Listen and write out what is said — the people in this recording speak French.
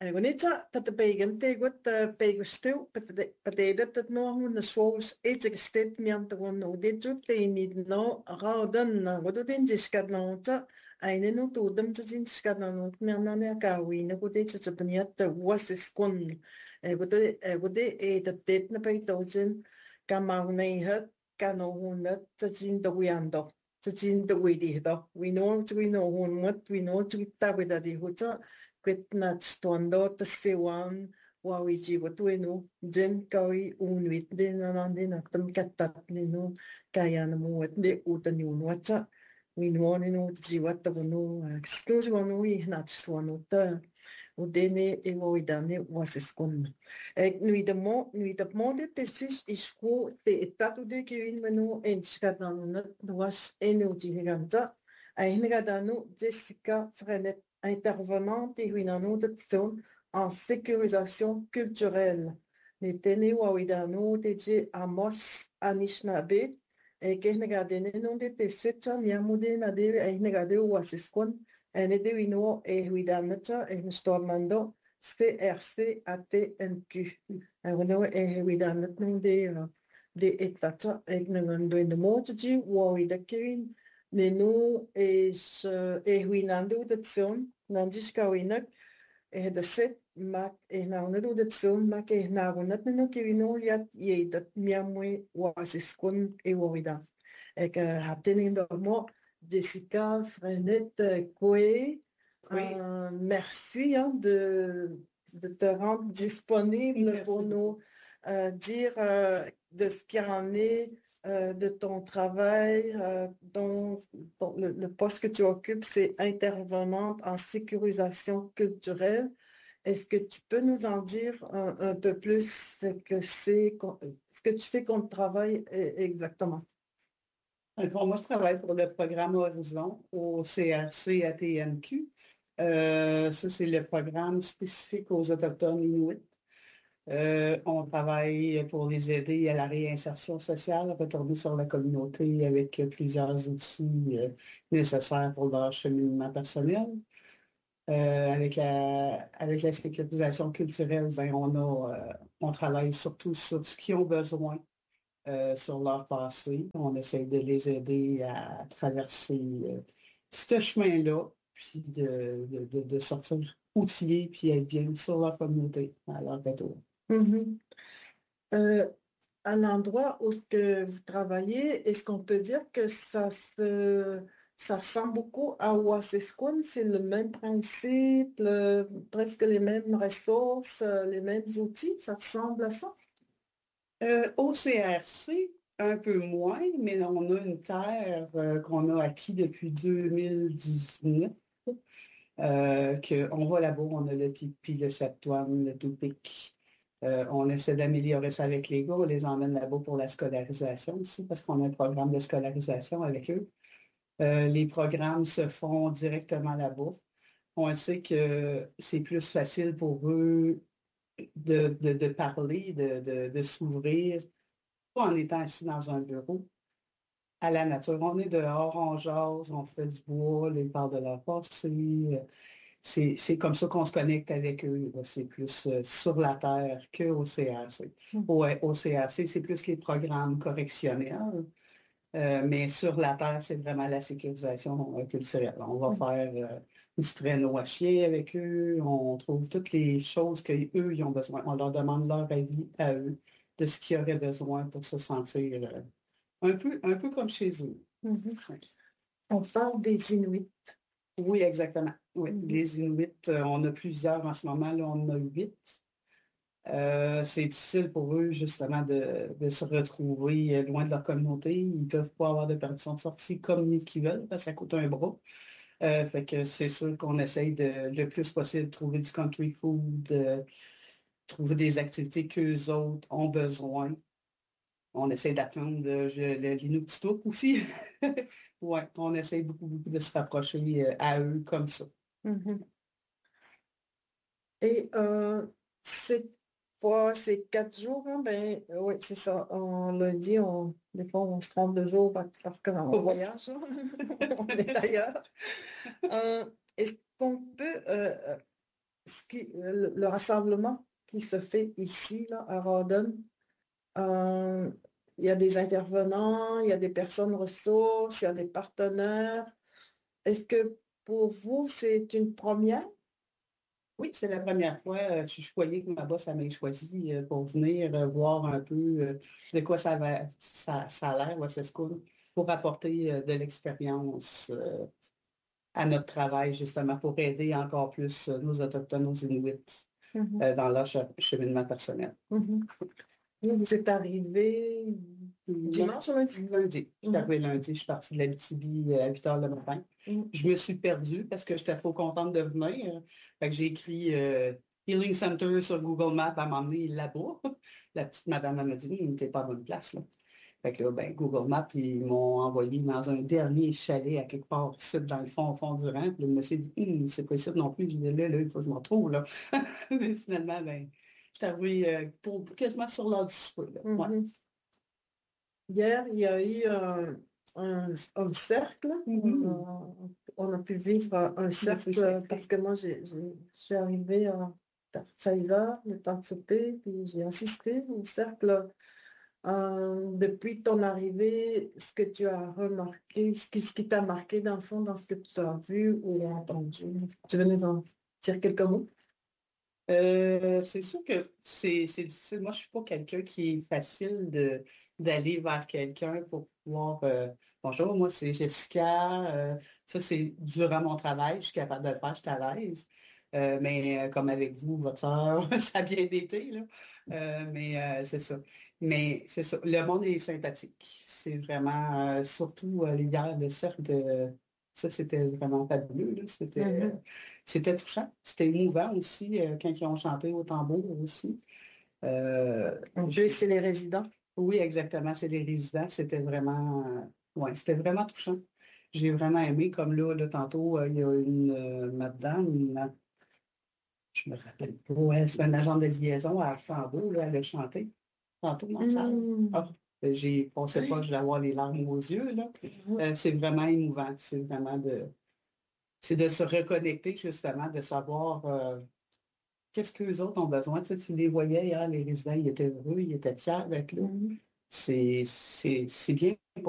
Gonita, tatapeigan tegut peigustiu, patedat no hun souls etikestet miantagun uditut teinid no raudan godudin diskadnauta ainenu tudam tatin diskadnaut mianane kawina gudit tapaniat wasiskun gode etatet na peitojin kamaunaihat kanohunat tatin dawiyando tatin dawidihdo we know hun mat we know tuitabidadi huta Quetnat stondo tassewan wawiji watuenu jen kawi unwit de nanande natam kattat ninu kaya namu watde utanyun watsa winwoni no jiwata wanu excuse wanu I natswanu ta udene ewoidane waseskon nuida monde tesis isku te etatu de kiwin manu enskadanu was enuji higanta aingadanu Jessica Frenet intervenante et en sécurisation culturelle. Netene wawidano teje Amos Anishinaabe et kehnegade non de tesecha miamude nade aihnegade wasiskon ene de wino e huidanata e stormando CRCATNQ. Ano e huidanat de etata e nangando in de motaji wawidakirin Nenu is huinando dat film, Nandis Kawinak, de set mak naunado dat film mak naunat nenu kivino yat ye dat miamwe wasiskun wawida. Ik heb in de mo Jessica Frenet Koué. Merci de te rendre disponible pour nous dire de ce qu'il en est de ton travail, dont le poste que tu occupes, c'est intervenante en sécurisation culturelle. Est-ce que tu peux nous en dire un peu plus ce que tu fais comme travail exactement? Moi, je travaille pour le programme Horizon au CRC ATNQ. Ça, c'est le programme spécifique aux Autochtones Inuits. On travaille pour les aider à la réinsertion sociale, retourner sur la communauté avec plusieurs outils nécessaires pour leur cheminement personnel. Avec la sécurisation culturelle, on travaille surtout sur ce qu'ils ont besoin sur leur passé. On essaie de les aider à traverser ce chemin-là, puis de sortir outillés, puis être bien sur leur communauté à leur retour. À l'endroit où que vous travaillez, est-ce qu'on peut dire que ça ressemble beaucoup à Waseskun? C'est le même principe, presque les mêmes ressources, les mêmes outils? Ça ressemble à ça? Au CRC, un peu moins, mais on a une terre qu'on a acquis depuis 2019. On va là-bas, on a le Pipi, le Chaptoine, le Toupik. On essaie d'améliorer ça avec les gars, on les emmène là-bas pour la scolarisation aussi, parce qu'on a un programme de scolarisation avec eux. Les programmes se font directement là-bas. On sait que c'est plus facile pour eux de parler, de s'ouvrir, pas en étant assis dans un bureau, à la nature. On est dehors, on jase, on fait du bois, ils parlent de leur passé. C'est comme ça qu'on se connecte avec eux. C'est plus sur la terre qu'au CAC. Au CAC, c'est plus les programmes correctionnels. Mais sur la terre, c'est vraiment la sécurisation culturelle. On va faire du traîneau à chier avec eux. On trouve toutes les choses qu'eux, ils ont besoin. On leur demande leur avis à eux de ce qu'ils auraient besoin pour se sentir un peu comme chez eux. On parle des Inuits. Oui, exactement. Oui. Les Inuits, on a plusieurs en ce moment. Là, on en a 8. C'est difficile pour eux, justement, de se retrouver loin de leur communauté. Ils ne peuvent pas avoir de permission de sortie comme qu'ils veulent, parce que ça coûte un bras. Fait que c'est sûr qu'on essaye le plus possible de trouver du country food, trouver des activités qu'eux autres ont besoin. On essaie d'apprendre l'Inuktitut aussi. Ouais, on essaie beaucoup de se rapprocher à eux comme ça. Et c'est 4 jours, hein? Oui, c'est ça. Lundi, des fois, on se trompe de jour parce qu'on voyage. On est ailleurs. Est-ce qu'on peut... ce le rassemblement qui se fait ici, là, à Rawdon, euh, il y a des intervenants, il y a des personnes ressources, il y a des partenaires. Est-ce que pour vous, c'est une première? Oui, c'est la première fois. Je suis choyée que ma boss elle m'ait choisi pour venir voir un peu de quoi ça a l'air, West School, pour apporter de l'expérience à notre travail, justement, pour aider encore plus nos Autochtones, nos Inuits Mhm, dans leur cheminement personnel. mhm. Vous êtes arrivé dimanche ou lundi? Lundi. Je suis Mhm, arrivée lundi, je suis partie de l'Abitibi à 8 heures le matin. mhm. Je me suis perdue parce que j'étais trop contente de venir. Fait que j'ai écrit Healing Center sur Google Maps à m'emmener là-bas. La petite madame elle m'a dit, t'es pas à bonne place, là. Fait que là, ben, Google Maps, ils m'ont envoyé dans un dernier chalet à quelque part, ici, dans le fond, au fond du rang. Puis le monsieur dit, c'est pas ici non plus. Je dis, là, il faut que je m'en trouve, là. Mais finalement, ben, je suis arrivée quasiment sur l'heure du souper, là. Ouais. Mhm. Hier, il y a eu un cercle. Mhm. On a pu vivre un Le feu cercle parce sacré. que moi, je suis arrivée vers 16 heures, le temps de souper, puis j'ai assisté au cercle. Depuis ton arrivée, ce que tu as remarqué, ce qui t'a marqué dans le fond, dans ce que tu as vu ou entendu. Tu veux nous en dire quelques mots? C'est sûr que c'est difficile. Moi, je suis pas quelqu'un qui est facile d'aller vers quelqu'un pour pouvoir bonjour, moi c'est Jessica. Ça, c'est durant mon travail, je suis capable de le faire, je suis à l'aise. Mais comme avec vous, votre soeur, ça a bien été, là. Mais c'est ça. Mais c'est ça. Le monde est sympathique. C'est vraiment surtout l'hiver, le cercle de ça, c'était vraiment fabuleux, là. C'était touchant. C'était émouvant aussi quand ils ont chanté au tambour aussi. En plus, c'est les résidents. Oui, exactement. C'est les résidents. C'était vraiment, ouais, c'était vraiment touchant. J'ai vraiment aimé, comme là, tantôt, il y a une madame, je me rappelle pas, ouais, c'est un agent de liaison à Archambault, là, elle a chanté tantôt dans la salle. Hmm. Ah, j'ai pensé pas, je vais avoir les larmes aux yeux, là. C'est vraiment émouvant. C'est de se reconnecter, justement, de savoir qu'est-ce qu'eux autres ont besoin. Tu sais, tu les voyais hier, les résidents, ils étaient heureux, ils étaient fiers d'être là. Mhm. C'est bien